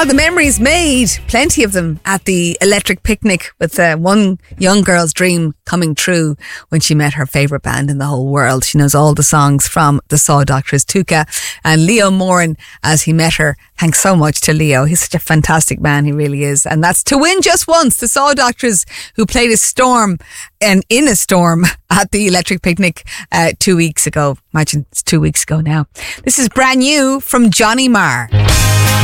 the memories made, plenty of them, at the electric picnic with one young girl's dream coming true when she met her favourite band in the whole world. She knows all the songs from the Saw Doctors, Tuka and Leo Moran as he met her. Thanks so much to Leo. He's such a fantastic man, he really is. And that's To Win Just Once, the Saw Doctors, who played a storm and in a storm at the electric picnic 2 weeks ago. Imagine it's 2 weeks ago now. This is brand new from Johnny Marr.